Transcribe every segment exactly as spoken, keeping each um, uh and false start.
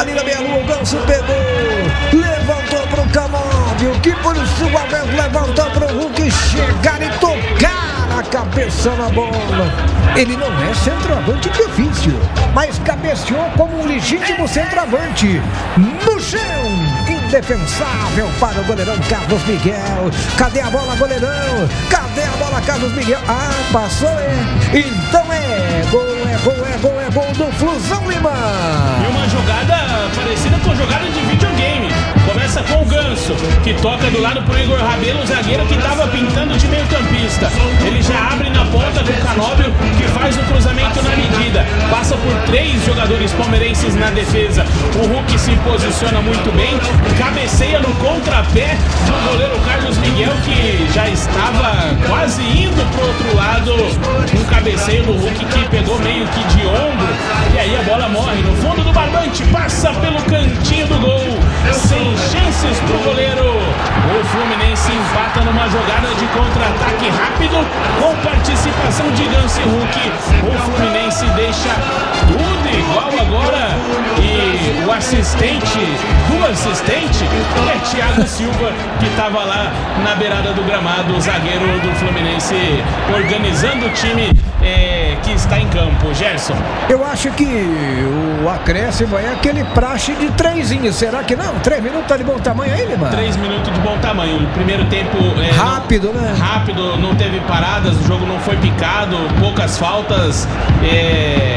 Ali na meia-lua, o Ganso pegou, levantou pro Canóbio, que por sua vez levantou pro Hulk chegar e tocar a cabeça na bola. Ele não é centroavante de ofício, mas cabeceou como um legítimo centroavante. No chão, indefensável para o goleirão Carlos Miguel. Cadê a bola, goleirão? Cadê a bola, Carlos Miguel? Ah, passou, é. Então é gol, é gol, é gol, é gol do Flusão Lima. E uma jogada parecida com jogada de videogame. Começa com o Ganso, que toca do lado pro Igor Rabelo, o zagueiro que estava pintando de meio campista. Ele já abre na ponta do Canóbio, que faz o cruzamento na medida. Passa por três jogadores palmeirenses na defesa. O Hulk se posiciona muito bem, cabeceia no contrapé do goleiro Carlos Miguel, que já estava quase indo pro outro lado. Um cabeceio do Hulk que pegou meio que de ombro. E aí a bola morre no fundo do barbante, passa pelo cantinho do gol. Sem chances pro goleiro. O Fluminense empata numa jogada de contra-ataque rápido com participação de Ganso e Hulk. O Fluminense deixa tudo igual agora. E o assistente do assistente é Thiago Silva, que estava lá na beirada do gramado, o zagueiro do Fluminense, organizando o time é, que está em campo. Gerson. Eu acho que o acréscimo é aquele praxe de trezinho. Será que não? Três minutos tá de bom tamanho aí, mano? Três minutos de bom tamanho. O primeiro tempo é, rápido, não, né? Rápido, não teve paradas, o jogo não foi picado, poucas faltas. É,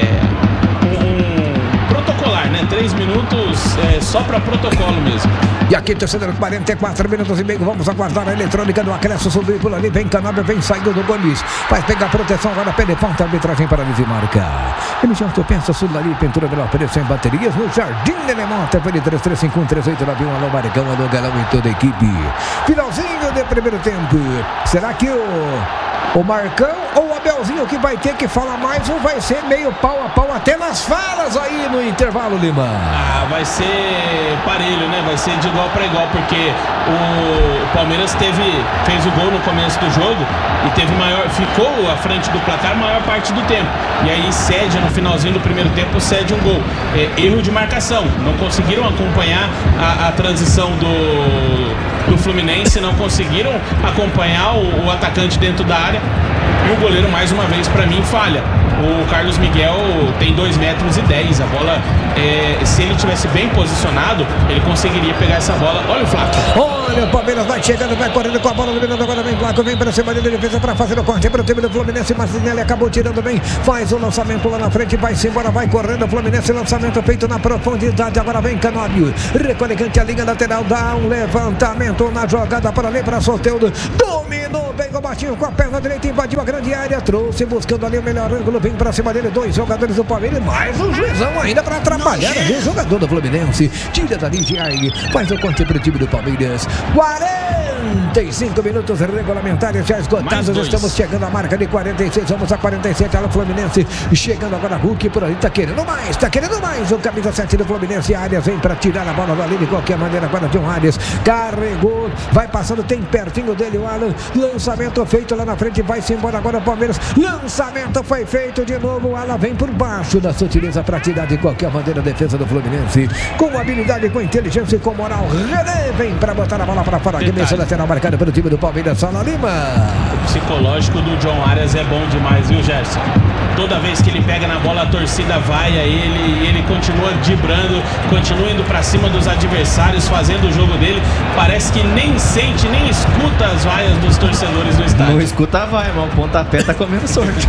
um, um protocolar, né? Três minutos é, só para protocolo mesmo. E aqui, torcedor, quarenta e quatro minutos e meio. Vamos aguardar a eletrônica do acréscimo. Subir por ali. Vem Canóbio, vem saindo do Gomes. Vai pegar a proteção agora. Peleponta, arbitragem para Marca. Ele já pensa Sulali, pintura pela preço em baterias. No Jardim Elemont. Pele três três cinco um três oito nove um. Alô, Marcão, alô, Galão e toda a equipe. Finalzinho de primeiro tempo. Será que o. O Marcão ou o Abelzinho que vai ter que falar mais ou vai ser meio pau a pau até nas falas aí no intervalo, Lima? Ah, vai ser parelho, né? Vai ser de igual para igual, porque o Palmeiras teve, fez o gol no começo do jogo e teve maior, ficou à frente do placar a maior parte do tempo. E aí cede no finalzinho do primeiro tempo, cede um gol. É, erro de marcação. Não conseguiram acompanhar a, a transição do, do Fluminense, não conseguiram acompanhar o, o atacante dentro da área. E o goleiro, mais uma vez, para mim, falha. O Carlos Miguel tem dois metros e dez. A bola, é, se ele tivesse bem posicionado, ele conseguiria pegar essa bola. Olha o Flávio. Olha, o Palmeiras vai chegando, vai correndo com a bola, dominando agora, vem Flávio, vem para cima da defesa para fazer o corte para o time do Fluminense. Marcinelli acabou tirando bem, faz o lançamento lá na frente, vai-se embora, vai correndo o Fluminense, lançamento feito na profundidade, agora vem Canóbio, recolhe a linha lateral, dá um levantamento na jogada para ali, para Soteldo, dominou bem o baixinho com a perna direita, invadiu a grande área, trouxe buscando ali o melhor ângulo, vem para cima dele, dois jogadores do Palmeiras, mais um juizão ainda para atrapalhar ali o jogador do Fluminense, tira dali de aí, faz o corte para o time do Palmeiras. quarenta e cinco minutos regulamentares já esgotados, estamos chegando à marca de quarenta e seis, vamos a quarenta e sete, olha o Fluminense chegando agora, Hulk por ali, tá querendo mais, tá querendo mais, o camisa sete do Fluminense, Arias vem para tirar a bola dali de qualquer maneira, agora de um Arias, carregou, vai passando, tem pertinho dele o Alan, lançamento feito lá na frente, vai-se embora agora o Palmeiras, lançamento foi feito de novo, o Alan vem por baixo da sutileza para tirar de qualquer maneira a defesa do Fluminense, com habilidade, com inteligência e com moral, René vem para botar a bola para fora, que mesa lateral marcada pelo time do Palmeiras, Sala Lima. O psicológico do John Arias é bom demais, viu, Gerson? Toda vez que ele pega na bola, a torcida vai a ele e ele continua driblando, continua indo para cima dos adversários, fazendo o jogo dele. Parece que nem sente, nem escuta as vaias dos torcedores do estádio. Não escuta a vaia, mas o pontapé tá comendo sorte.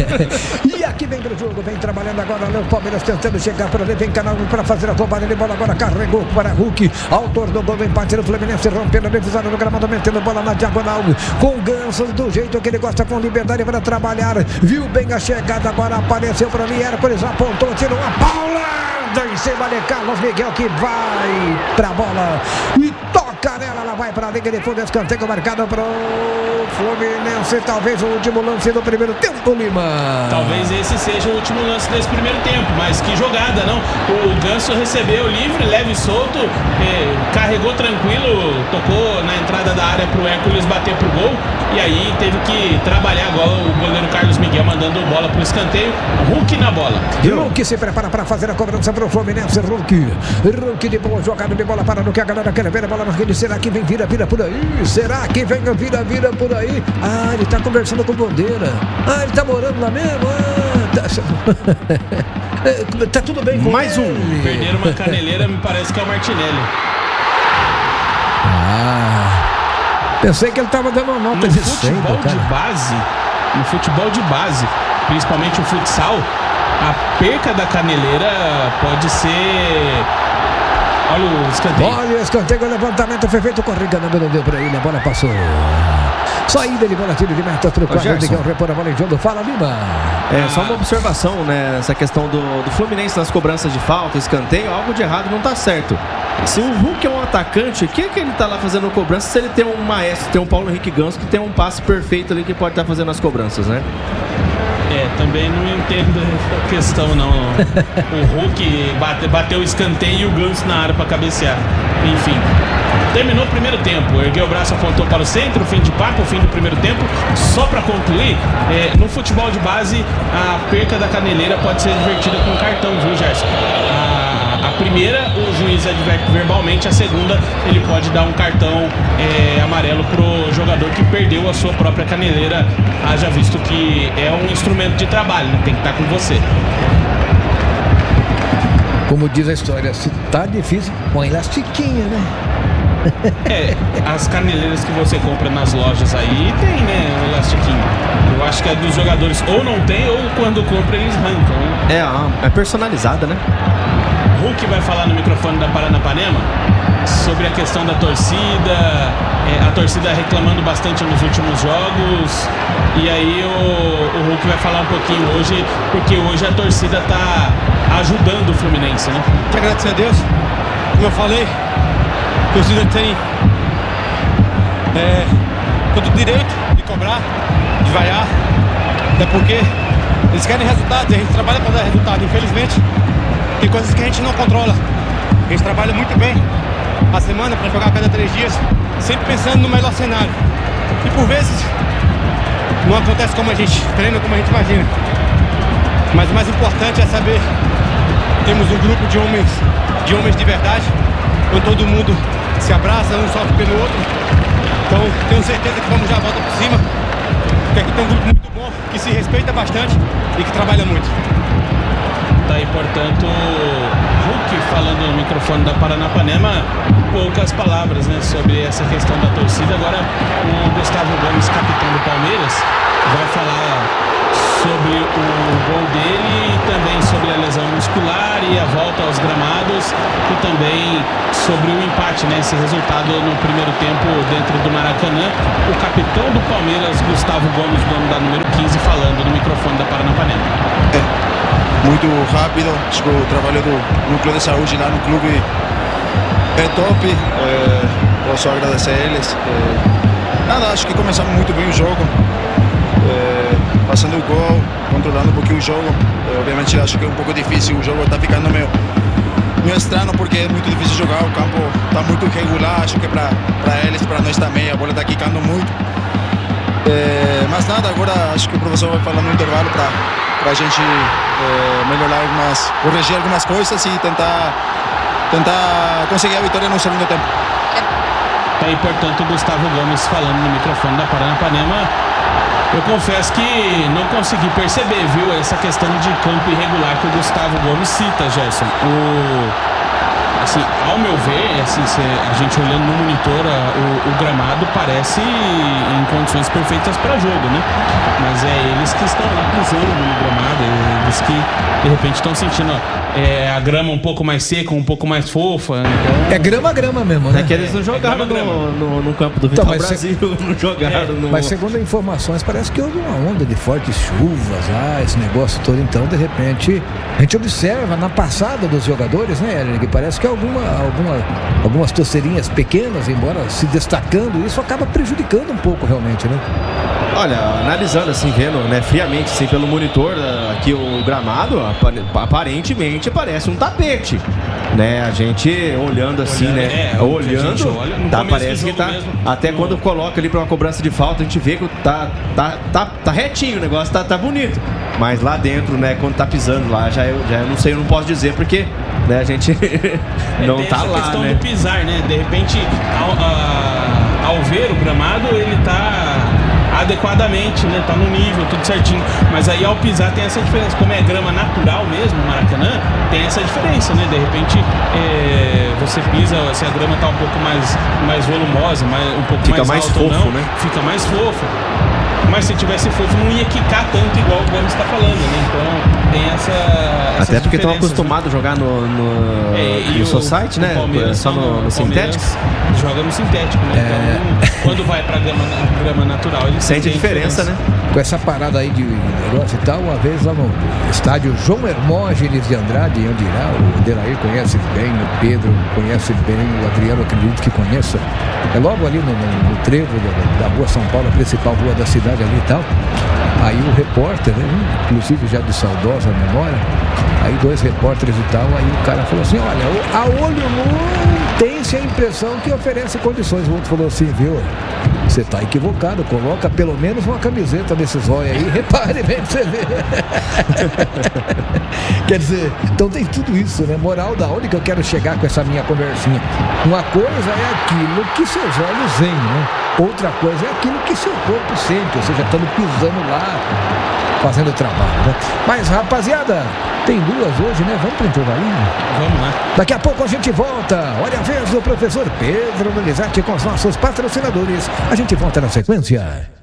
E aqui vem pro jogo, vem trabalhando agora o Palmeiras tentando chegar por ali, vem canal para fazer a roubada de bola, agora carregou para Hulk, autor do gol do empate do Fluminense, rompendo a defesa no gramado, metendo bola na diagonal, com Ganso do jeito que ele gosta, com liberdade para trabalhar, viu bem a chegada, agora apareceu por ali, Hércules apontou, tirou uma paulada em cima de Carlos Miguel, que vai pra bola e toca Canela, ela vai para a linha de fundo, escanteio marcado para o Fluminense. Talvez o último lance do primeiro tempo, Lima. Talvez esse seja o último lance desse primeiro tempo, mas que jogada, não? O Ganso recebeu livre, leve e solto, eh, carregou tranquilo, tocou na entrada da área pro Hércules bater pro gol, e aí teve que trabalhar agora o goleiro Carlos Miguel mandando bola pro escanteio. Hulk na bola. Hulk se prepara para fazer a cobrança pro Fluminense. Hulk, Hulk de boa jogada de bola para no que a galera quer ver a bola na rede. Será que vem vira, vira por aí? Será que vem vira, vira por aí? Ah, ele tá conversando com o Bandeira. Ah, ele tá morando lá mesmo. Ah, tá... tá tudo bem com mais ele. um. Perderam uma caneleira, me parece que é o Martinelli. Ah, pensei que ele tava dando uma nota no de futebol cem, de base, no futebol de base, principalmente o futsal, a perca da caneleira pode ser... Olha o escanteio. Olha o escanteio, o levantamento foi feito, corrida, não deu pra ele, a bola passou. Saída de bola, tiro de meta pro quadro, Miguel repor a bola em jogo, fala Lima. É, só uma observação, né, essa questão do, do Fluminense nas cobranças de falta, escanteio, algo de errado não tá certo. Se o Hulk é um atacante, o que é que ele tá lá fazendo cobrança se ele tem um maestro, tem um Paulo Henrique Ganso que tem um passe perfeito ali que pode estar tá fazendo as cobranças, né? É, também não entendo a questão, não. O Hulk bate, bateu o escanteio e o Ganso na área para cabecear. Enfim, terminou o primeiro tempo. Ergueu o braço, apontou para o centro, fim de papo, fim do primeiro tempo. Só para concluir, é, no futebol de base, a perca da caneleira pode ser divertida com cartão, viu, Gerson? A, a primeira, o juiz adverte verbalmente. A segunda, ele pode dar um cartão é, amarelo pro jogador que perdeu a sua própria caneleira. Haja visto que é um instrumento de trabalho, né? Tem que estar com você. Como diz a história, se tá difícil, põe elastiquinha, né? É, as caneleiras que você compra nas lojas aí tem, né, o elastiquinho. Eu acho que é dos jogadores ou não tem, ou quando compra eles arrancam, né? É, é personalizada, né? Hulk vai falar no microfone da Paranapanema sobre a questão da torcida, é, a torcida reclamando bastante nos últimos jogos, e aí o, o Hulk vai falar um pouquinho hoje, porque hoje a torcida tá ajudando o Fluminense, né? Quero agradecer a Deus, como eu falei, a torcida tem é, todo o direito de cobrar, de vaiar, até porque eles querem resultados e a gente trabalha para dar resultado. Infelizmente, tem coisas que a gente não controla. A gente trabalha muito bem a semana para jogar a cada três dias, sempre pensando no melhor cenário. E por vezes não acontece como a gente treina, como a gente imagina. Mas o mais importante é saber que temos um grupo de homens, de homens de verdade, onde todo mundo se abraça, um sofre pelo outro. Então tenho certeza que vamos já volta por cima. Porque aqui tem um grupo muito bom, que se respeita bastante e que trabalha muito. Tá aí, portanto, Hulk falando no microfone da Paranapanema, poucas palavras, né, sobre essa questão da torcida. Agora o Gustavo Gomes, capitão do Palmeiras, vai falar sobre o gol dele e também sobre a lesão muscular e a volta aos gramados e também sobre o empate, né, esse resultado no primeiro tempo dentro do Maracanã. O capitão do Palmeiras, Gustavo Gomes, dono da número quinze, falando no microfone da Paranapanema. É. Muito rápido, acho que o trabalho do núcleo de saúde lá no clube é top, é, posso agradecer a eles. É, nada, acho que começamos muito bem o jogo, é, fazendo o gol, controlando um pouquinho o jogo. É, obviamente acho que é um pouco difícil, o jogo está ficando meio, meio estranho porque é muito difícil jogar, o campo está muito irregular, acho que para eles, para nós também, a bola está quicando muito. É, mas nada, agora acho que o professor vai falar no intervalo para a gente é, melhorar algumas, corrigir algumas coisas e tentar, tentar conseguir a vitória no segundo tempo. Tá aí, portanto, o Gustavo Gomes falando no microfone da Paranapanema. Eu confesso que não consegui perceber, viu, essa questão de campo irregular que o Gustavo Gomes cita, Gerson. O... Assim, ao meu ver, assim, a gente olhando no monitor, o, o gramado parece em condições perfeitas para jogo, né? Mas é eles que estão lá pisando no gramado, eles que de repente estão sentindo é, a grama um pouco mais seca, um pouco mais fofa. Então... É grama, grama mesmo, né? É que eles não jogaram é grama, no, no, no campo do Vital então, Brasil, se... não jogaram é, no... Mas segundo informações, parece que houve uma onda de fortes chuvas lá, esse negócio todo. Então, de repente, a gente observa na passada dos jogadores, né, Eric? Parece que alguma, alguma, algumas torceirinhas pequenas, embora se destacando, isso acaba prejudicando um pouco realmente, né? Olha, analisando assim, vendo, né, friamente assim, pelo monitor aqui o gramado, aparentemente parece um tapete, né? A gente olhando assim, olhando, né? É, olhando, olha, tá, parece que tá. Mesmo, até no... quando coloca ali para uma cobrança de falta, a gente vê que tá, tá, tá, tá retinho, o negócio tá, tá bonito. Mas lá dentro, né, quando tá pisando lá, já eu, já eu não sei, eu não posso dizer porque, né, a gente não é, tá lá, questão né? do pisar, né? De repente, ao, a, ao ver o gramado, ele tá adequadamente, né? Tá no nível, tudo certinho. Mas aí ao pisar tem essa diferença. Como é grama natural mesmo, Maracanã, tem essa diferença, né? De repente é, você pisa, se a grama tá um pouco mais, mais volumosa, mais, um pouco fica mais, mais alta fofo, ou não, né? Fica mais fofo. Mas se tivesse fofo, não ia quicar tanto igual o Gomes está falando, né? Então tem essa. Até porque estão acostumados, né, a jogar no, no, é, no society, né? Só no, no sintético. Joga no sintético, né? É... Então, quando vai pra grama, grama natural, ele sente a diferença, diferença, né? Com essa parada aí de negócio e tal, uma vez lá no estádio João Hermógenes de Andrade, em Andirá, o Delair conhece bem, o Pedro conhece bem, o Adriano acredito que conheça. É logo ali no, no, no trevo da, da rua São Paulo, a principal rua da cidade ali e tal. Aí o repórter, né, inclusive já de saudosa memória, aí dois repórteres e tal, aí o cara falou assim, olha, a olho nu tem-se a impressão que oferece condições. O outro falou assim, viu, você tá equivocado, coloca pelo menos uma camiseta desses olhos aí, repare bem pra você ver. Quer dizer, então tem tudo isso, né? Moral da onde que eu quero chegar com essa minha conversinha. Uma coisa é aquilo que seus olhos veem, né? Outra coisa é aquilo que seu corpo sente, ou seja, estando pisando lá, fazendo trabalho, né? Mas, rapaziada, tem duas hoje, né? Vamos para o intervalinho? Vamos lá. Daqui a pouco a gente volta. Olha a vez do professor Pedro Donizete com os nossos patrocinadores. A gente volta na sequência.